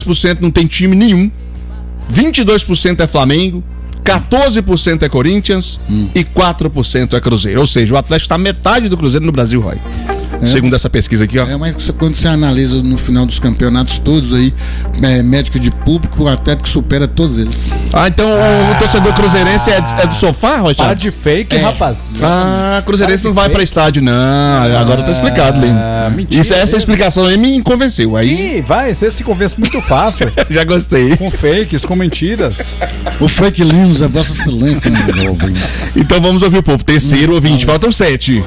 não tem time nenhum, 22% é Flamengo, 14% é Corinthians e 4% é Cruzeiro. Ou seja, o Atlético está metade do Cruzeiro no Brasil, Roy. Segundo essa pesquisa aqui, ó. Mas quando você analisa no final dos campeonatos todos aí, médico de público, o Atlético supera todos eles. Então o torcedor cruzeirense é do sofá, Roy? Para de fake, rapaz. Cruzeirense não vai pra estádio, não. Agora tá explicado, Lino. Mentira. Essa explicação aí me convenceu. Aí Você se convence muito fácil. já gostei. Com fakes, com mentiras. O fake Linus é Vossa Excelência, meu novo. Então vamos ouvir o povo. Terceiro ouvinte, faltam 7.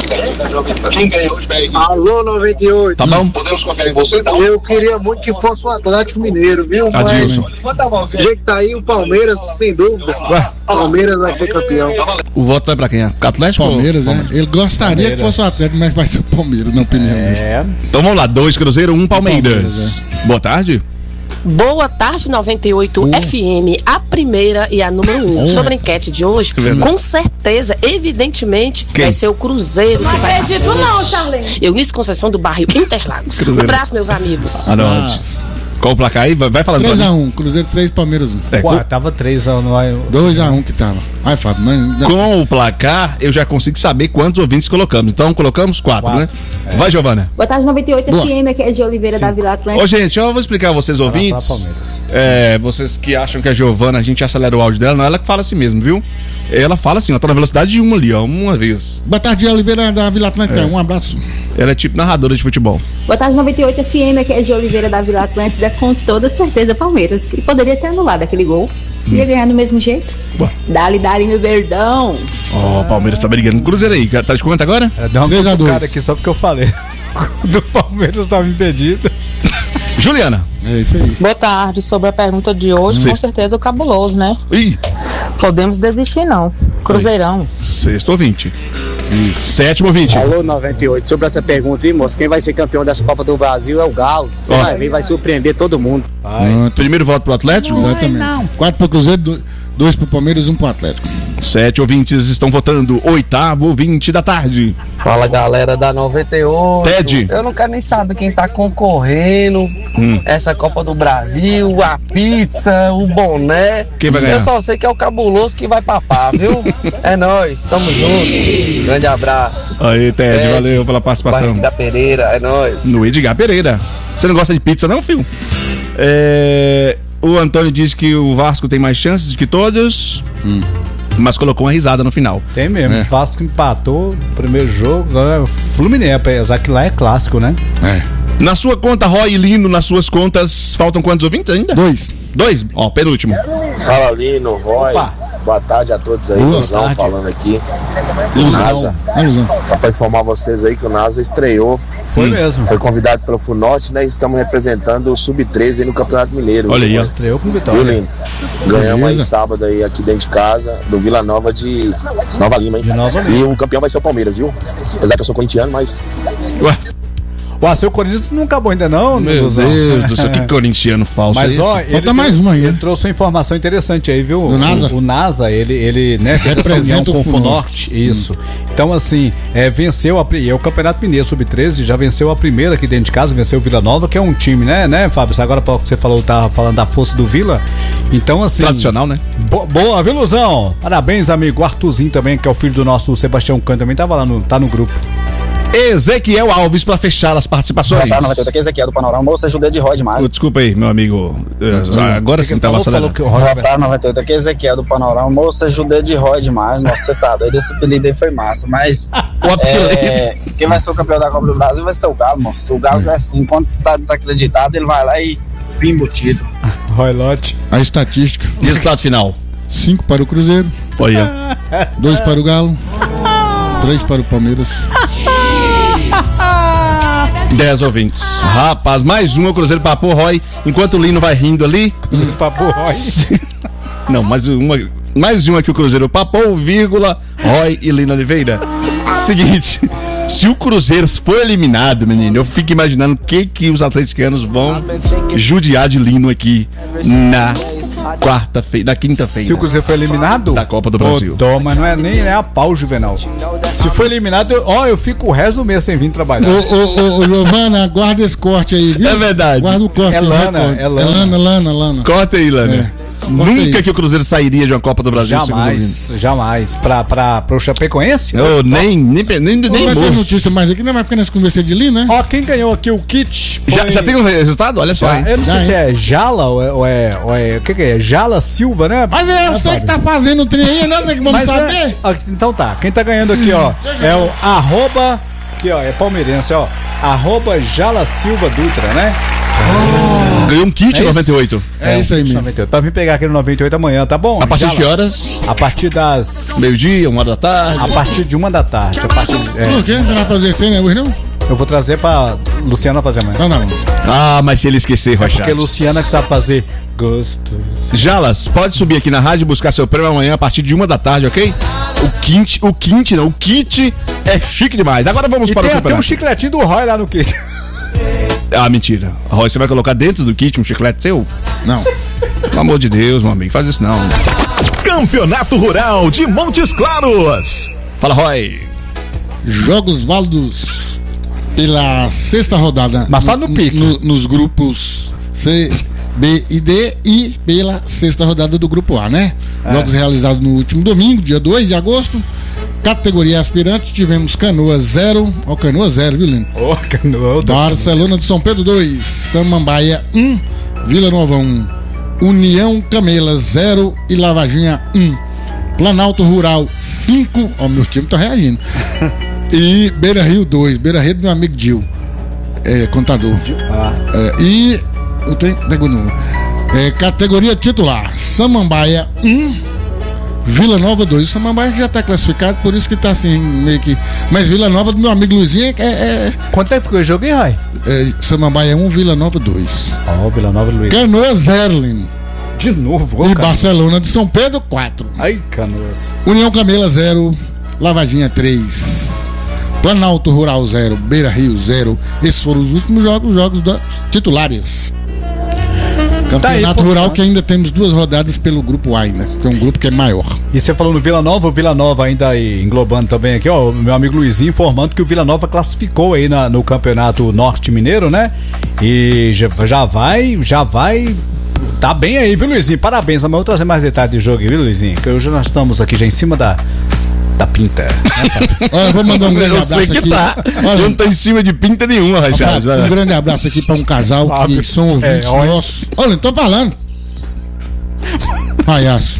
Quem ganhou os 10? Alô, 98. Tá bom? Podemos confiar em você? Tá? Eu queria muito que fosse o Atlético Mineiro, viu? Adilson. Mas do jeito que tá aí, o Palmeiras, sem dúvida. Palmeiras vai ser campeão. O voto vai pra quem? Atlético? Palmeiras, né? Ele gostaria que fosse o Atlético, mas vai ser o Palmeiras, na opinião dele. Então vamos lá, 2 Cruzeiro, 1 Palmeiras. Boa tarde. Boa tarde, 98 FM, a primeira e a número 1. Sobre a enquete de hoje, com certeza, evidentemente, vai ser o Cruzeiro que vai. Não acredito não, Charlene. Eunice Conceição do bairro Interlagos. Um abraço, meus amigos. Qual o placar aí? Vai falando. 3-1, Cruzeiro 3, Palmeiras 1. Tava 3-1 no 2-1 que tava. Vai, Fábio. Com o placar, eu já consigo saber quantos ouvintes colocamos. Então colocamos 4, né? Vai, Giovana. Boa tarde, 98 FM, aqui é de Oliveira da Vila Atlântica. Ô, gente, eu vou explicar a vocês, ouvintes. Vocês que acham que a Giovana, a gente acelera o áudio dela, não, ela que fala assim mesmo, viu? Ela fala assim, ela tá na velocidade de 1 ali, ó, uma vez. Boa tarde, Oliveira da Vila Atlântica, um abraço. Ela é tipo narradora de futebol. Boa tarde, 98 FM, aqui é de Oliveira da Vila Atlântida, com toda certeza Palmeiras. E poderia ter anulado aquele gol. Ia ganhar do mesmo jeito. Dali, meu verdão. O Palmeiras tá brigando com o Cruzeiro aí. Tá de conta agora? Deu uma cutucada aqui só porque eu falei. Do Palmeiras tava impedido. Juliana. É isso aí. Boa tarde. Sobre a pergunta de hoje, com certeza o cabuloso, né? Podemos desistir, não. Cruzeirão. Sexto ouvinte. 7º ouvinte. Alô, 98. Sobre essa pergunta aí, moço, quem vai ser campeão dessa Copa do Brasil é o Galo. Você vai ver, vai surpreender todo mundo. Primeiro voto pro Atlético? Exatamente. 4 pro Cruzeiro, 2 pro Palmeiras, 1 pro Atlético. 7 ouvintes estão votando. 8º ouvinte da tarde. Fala, galera da 98. Ted. Eu não quero nem saber quem tá concorrendo. Essa Copa do Brasil, a pizza, o boné. Quem vai ganhar? Eu só sei que é o cabuloso que vai papar, viu? É nóis, tamo junto. Grande abraço. Aí, Ted, valeu pela participação. Edgar Pereira, é nóis. No Edgar Pereira. Você não gosta de pizza, não, filho? O Antônio disse que o Vasco tem mais chances do que todos. Mas colocou uma risada no final. Tem mesmo. O Vasco empatou o primeiro jogo. Fluminense, apesar que lá é clássico, né? Na sua conta, Roy e Lino, nas suas contas, faltam quantos ouvintes ainda? 2. Ó, penúltimo. Fala, Lino, Roy. Boa tarde a todos aí. Luzão falando aqui. NASA. Só pra informar vocês aí que o NASA estreou. Foi mesmo. Foi convidado pelo Funorte, né? E estamos representando o Sub-13 aí no Campeonato Mineiro. Olha aí, estreou com vitória. Viu, Lino? Ganhamos aí sábado aí aqui dentro de casa, do Vila Nova de Nova Lima, hein? E o campeão vai ser o Palmeiras, viu? Apesar que eu sou corintiano, mas... Seu Corinthians não acabou ainda não, meu Deus do céu, que corintiano falso. Mas falta mais uma aí. Ele trouxe uma informação interessante aí, viu? O NASA? O NASA, ele né, fez essa união com o Funorte. Isso. Então, assim, venceu o Campeonato Mineiro Sub-13, já venceu a primeira aqui dentro de casa, venceu o Vila Nova, que é um time, né, Fábio? Agora que você falou, tá falando da força do Vila. Então, assim. Tradicional, né? Boa, viu, Luzão? Parabéns, amigo. O Arthurzinho também, que é o filho do nosso Sebastião Cano, também tava lá tá no grupo. Ezequiel Alves para fechar as participações. Boa tarde, aqui é Ezequiel do Panorama, moça Judé de Roy demais. Desculpa aí, meu amigo. Agora sim tava acelerando. Boa tarde, 98, aqui é Ezequiel do Panorama, moça Judé de Roy demais. Nossa, você tá doido, esse apelido aí foi massa, mas quem vai ser o campeão da Copa do Brasil vai ser o Galo, moço. O Galo é assim, quando tá desacreditado, ele vai lá e pimba o título. Roy Lote. A estatística. E o resultado final? 5 para o Cruzeiro. Olha. 2 para o Galo. 3 para o Palmeiras. 10 ouvintes. Rapaz, mais um, o Cruzeiro papou, Roy. Enquanto o Lino vai rindo ali. Cruzeiro papou, Roy. Não, mais uma que o Cruzeiro papou, vírgula, Roy e Lino Oliveira. Seguinte, se o Cruzeiro for eliminado, menino, eu fico imaginando o que os atleticanos vão judiar de Lino aqui na na quinta-feira. Se o Cruzeiro foi eliminado? Da Copa do Brasil. Mas não é nem a pau, Juvenal. Se foi eliminado, eu fico o resto do mês sem vir trabalhar. Ô, Giovana, guarda esse corte aí, viu? É verdade. Guarda o corte aí. É Lana. Corta aí, Lana. Nunca que o Cruzeiro sairia de uma Copa do Brasil. Jamais. Pro Chapecoense? Nem vai ter notícia mais aqui, não vai ficar nessa conversa de ali, né? Ó, quem ganhou aqui o kit foi... Já tem o resultado? Olha só, hein? Eu não sei se é Jala ou é o que é? Jala Silva, né? Mas é você que tá fazendo o trem aí, nós é que vamos saber. Então tá, quem tá ganhando aqui, ó, é o @ aqui, ó, é palmeirense, ó, @ Jala Silva Dutra, né? Ganhou um kit 98. É isso aí mesmo. 98. Pra vir pegar aqui no 98 amanhã, tá bom? A partir de que horas? A partir das... meio-dia, 1h da tarde? A partir de 1h da tarde. Por quê? Você vai fazer esse trem hoje, não? Eu vou trazer pra Luciana fazer amanhã. Não. Mas se ele esquecer, Rocha. Porque Luciana que sabe fazer gosto. Jalas, pode subir aqui na rádio e buscar seu prêmio amanhã a partir de 1h da tarde, ok? O kit é chique demais. Agora vamos para o campeonato. Tem um chicletinho do Roy lá no kit. Mentira. Roy, você vai colocar dentro do kit um chiclete seu? Não. Pelo amor de Deus, meu amigo, faz isso não. Campeonato Rural de Montes Claros. Fala, Roy. Jogos válidos pela sexta rodada. Mas fala no pique. Nos grupos C, B e D e pela sexta rodada do grupo A, né? Jogos realizados no último domingo, dia 2 de agosto. Categoria aspirante, tivemos Canoa 0. Ó, Canoa 0, viu, Lino? Canoa. Barcelona de São Pedro 2. Samambaia 1. Vila Nova 1. União Camelas 0 e Lavagem 1. Planalto Rural 5. Ó, meu time tá reagindo. E Beira Rio 2. Beira Rio do meu amigo Gil. Contador. E o trem pegou no. Categoria titular: Samambaia 1. Vila Nova 2. O Samambaia já tá classificado, por isso que tá assim, meio que. Mas Vila Nova do meu amigo Luizinho Quanto tempo ficou o jogo, hein, Rai? Samambaia 1, Vila Nova 2. Vila Nova Luiz. Canoas 0, Lino. De novo, E Barcelona de São Pedro 4. Ai, Canoas. União Camela 0, Lavadinha 3. Planalto Rural 0, Beira Rio 0. Esses foram os últimos jogos dos titulares. Campeonato Rural que ainda temos 2 rodadas pelo grupo A ainda, que é um grupo que é maior. E você falou no Vila Nova ainda aí, englobando também aqui, ó, o meu amigo Luizinho informando que o Vila Nova classificou aí no campeonato Norte Mineiro, né? E já vai tá bem aí, viu, Luizinho? Parabéns, amanhã eu vou trazer mais detalhes de jogo aí, viu, Luizinho? Que hoje nós estamos aqui já em cima da pinta. Né, olha, vou mandar um grande abraço aqui. Olha, não tá em cima de pinta nenhuma, Rachado. Um grande abraço aqui para um casal que são ouvintes nossos. Olha, não tô falando. Palhaço.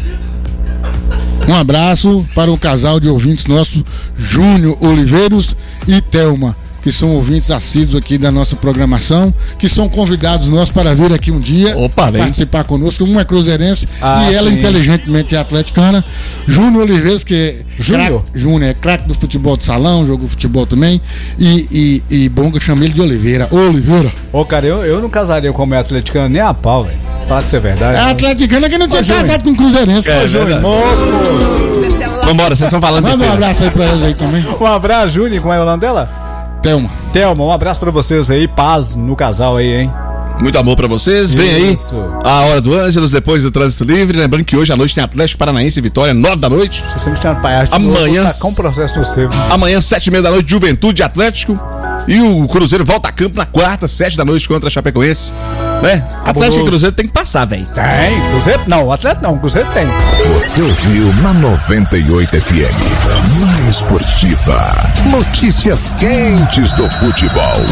Um abraço para um casal de ouvintes nossos, Júnior Oliveiros e Thelma, que são ouvintes assíduos aqui da nossa programação, que são convidados nossos para vir aqui um dia participar conosco. Um é cruzeirense e ela inteligentemente é atleticana. Júnior Oliveiras, que é Júnior é craque do futebol de salão, jogou futebol também, e Bonga chama ele de Oliveira. Oliveira. Cara, eu não casaria com a atleticana nem a pau, velho. Fala que isso é verdade. A atleticana que não tinha casado com cruzeirense. Moço. Vambora, vocês estão falando Manda um abraço aí pra eles aí também. Um abraço, Júnior. Como é o nome dela? Thelma, um abraço pra vocês aí, paz no casal aí, hein? Muito amor pra vocês, vem aí a Hora do Ângelos, depois do Trânsito Livre, lembrando que hoje à noite tem Atlético Paranaense e Vitória, 9 da noite. Se você não tinha paiagem, amanhã tá com processo no seu. Amanhã, 7h30 da noite, Juventude Atlético, e o Cruzeiro volta a campo na quarta, 7 da noite contra a Chapecoense, né? Atlético e Cruzeiro tem que passar, velho. Tem, Cruzeiro não, o Atlético não, o Cruzeiro tem. Você ouviu na 98 FM, mais esportiva, notícias quentes do futebol.